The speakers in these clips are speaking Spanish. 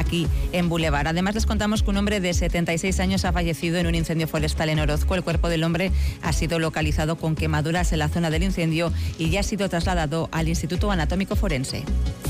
aquí en Boulevard. Además, les contamos que un hombre de 76 años ha fallecido en un incendio forestal en Orozco. El cuerpo del hombre ha sido localizado con quemaduras en la zona del incendio y ya ha sido trasladado al Instituto Anatómico Forense.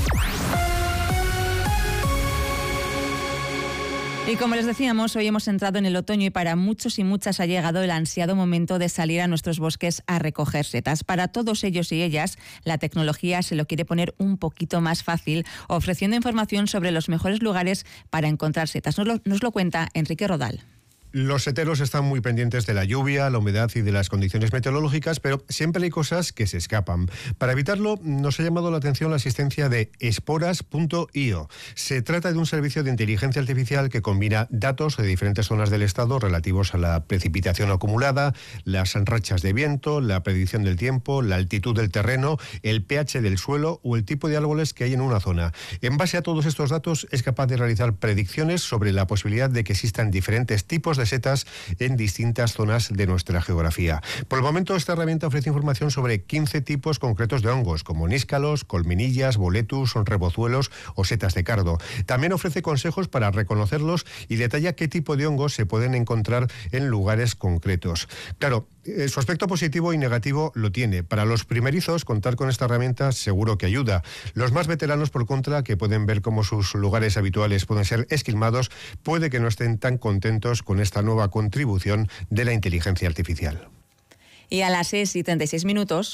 Y como les decíamos, hoy hemos entrado en el otoño y para muchos y muchas ha llegado el ansiado momento de salir a nuestros bosques a recoger setas. Para todos ellos y ellas, la tecnología se lo quiere poner un poquito más fácil, ofreciendo información sobre los mejores lugares para encontrar setas. Nos lo cuenta Enrique Rodal. Los seteros están muy pendientes de la lluvia, la humedad y de las condiciones meteorológicas, pero siempre hay cosas que se escapan. Para evitarlo, nos ha llamado la atención la existencia de esporas.io. Se trata de un servicio de inteligencia artificial que combina datos de diferentes zonas del estado relativos a la precipitación acumulada, las rachas de viento, la predicción del tiempo, la altitud del terreno, el pH del suelo o el tipo de árboles que hay en una zona. En base a todos estos datos, es capaz de realizar predicciones sobre la posibilidad de que existan diferentes tipos de setas en distintas zonas de nuestra geografía. Por el momento, esta herramienta ofrece información sobre 15 tipos concretos de hongos, como níscalos, colmenillas, boletus, rebozuelos o setas de cardo. También ofrece consejos para reconocerlos y detalla qué tipo de hongos se pueden encontrar en lugares concretos. Claro, su aspecto positivo y negativo lo tiene. Para los primerizos, contar con esta herramienta seguro que ayuda. Los más veteranos, por contra, que pueden ver cómo sus lugares habituales pueden ser esquilmados, puede que no estén tan contentos con esta nueva contribución de la inteligencia artificial. Y a las 6:36.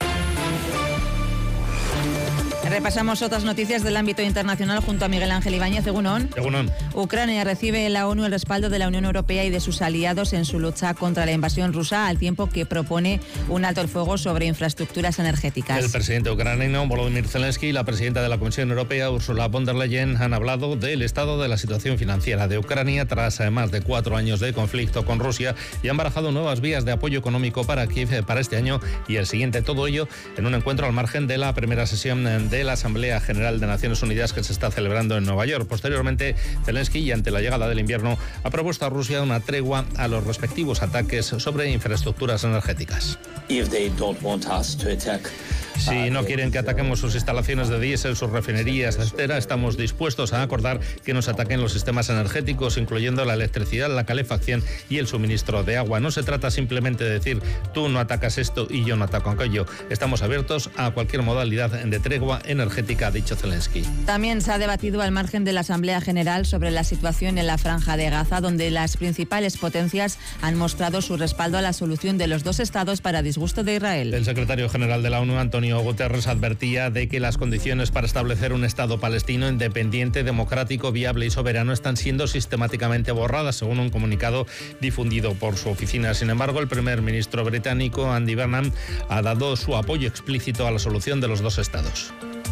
Repasamos otras noticias del ámbito internacional junto a Miguel Ángel Ibáñez. Egunon. Ucrania recibe en la ONU el respaldo de la Unión Europea y de sus aliados en su lucha contra la invasión rusa, al tiempo que propone un alto el fuego sobre infraestructuras energéticas. El presidente ucraniano Volodymyr Zelensky y la presidenta de la Comisión Europea, Ursula von der Leyen, han hablado del estado de la situación financiera de Ucrania tras más de 4 años de conflicto con Rusia y han barajado nuevas vías de apoyo económico para Kiev para este año y el siguiente. Todo ello en un encuentro al margen de la primera sesión de la Asamblea General de Naciones Unidas que se está celebrando en Nueva York. Posteriormente, Zelensky, y ante la llegada del invierno, ha propuesto a Rusia una tregua a los respectivos ataques sobre infraestructuras energéticas. Si no quieren que ataquemos sus instalaciones de diésel, sus refinerías, etcétera, estamos dispuestos a acordar que nos ataquen los sistemas energéticos, incluyendo la electricidad, la calefacción y el suministro de agua. No se trata simplemente de decir tú no atacas esto y yo no ataco aquello. Estamos abiertos a cualquier modalidad de tregua energética, ha dicho Zelensky. También se ha debatido al margen de la Asamblea General sobre la situación en la Franja de Gaza, donde las principales potencias han mostrado su respaldo a la solución de los dos estados para disgusto de Israel. El secretario general de la ONU, Antonio Guterres, advertía de que las condiciones para establecer un Estado palestino independiente, democrático, viable y soberano están siendo sistemáticamente borradas, según un comunicado difundido por su oficina. Sin embargo, el primer ministro británico, Andy Burnham, ha dado su apoyo explícito a la solución de los dos estados.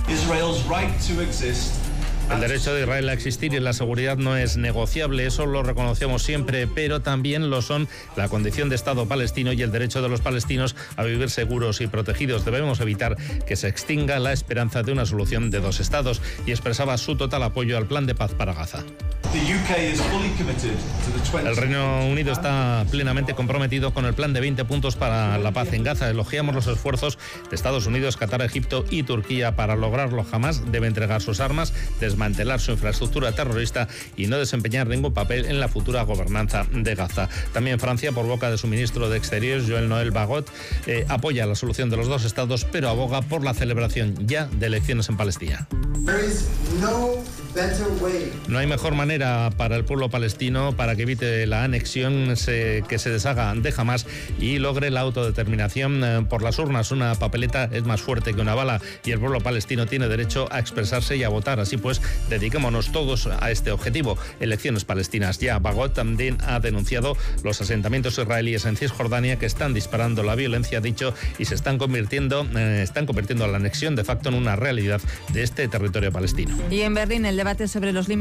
El derecho de Israel a existir y la seguridad no es negociable, eso lo reconocemos siempre, pero también lo son la condición de Estado palestino y el derecho de los palestinos a vivir seguros y protegidos. Debemos evitar que se extinga la esperanza de una solución de dos estados, y expresaba su total apoyo al plan de paz para Gaza. El Reino Unido está plenamente comprometido con el plan de 20 puntos para la paz en Gaza. Elogiamos los esfuerzos de Estados Unidos, Qatar, Egipto y Turquía para lograrlo. Jamás debe entregar sus armas, desmantelar su infraestructura terrorista y no desempeñar ningún papel en la futura gobernanza de Gaza. También Francia, por boca de su ministro de Exteriores, Joël Barrot, apoya la solución de los dos estados, pero aboga por la celebración ya de elecciones en Palestina. No hay mejor manera para el pueblo palestino para que evite la anexión, que se deshaga de Hamás y logre la autodeterminación por las urnas. Una papeleta es más fuerte que una bala y el pueblo palestino tiene derecho a expresarse y a votar. Así pues, dediquémonos todos a este objetivo. Elecciones palestinas ya. Bagot también ha denunciado los asentamientos israelíes en Cisjordania que están disparando la violencia, dicho, y se están convirtiendo a la anexión de facto en una realidad de este territorio palestino. Y en Berlín, el debate sobre los límites